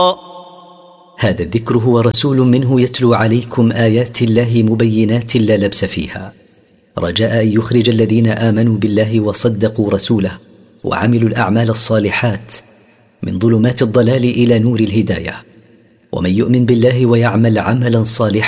هذا الذكر هو رسول منه يتلو عليكم آيات الله مبينات لا لبس فيها، رجاء أن يخرج الذين آمنوا بالله وصدقوا رسوله وعملوا الأعمال الصالحات من ظلمات الضلال إلى نور الهداية. ومن يؤمن بالله ويعمل عملا صالحا